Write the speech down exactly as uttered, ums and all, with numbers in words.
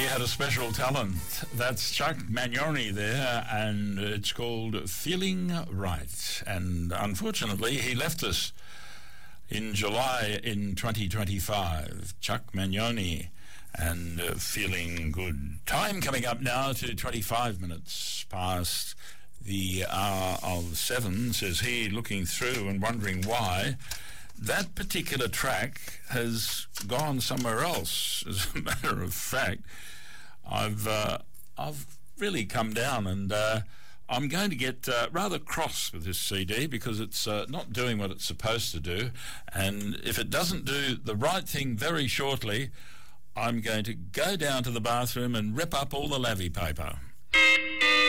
had a special talent. That's Chuck Mangione there, and it's called Feeling Right. And unfortunately, he left us in July in twenty twenty-five. Chuck Mangione and uh, Feeling Good. Time coming up now to twenty-five minutes past the hour of seven, says he, looking through and wondering why that particular track has gone somewhere else. As a matter of fact, I've uh, I've really come down, and uh, I'm going to get uh, rather cross with this C D because it's uh, not doing what it's supposed to do, and if it doesn't do the right thing very shortly, I'm going to go down to the bathroom and rip up all the lavvy paper.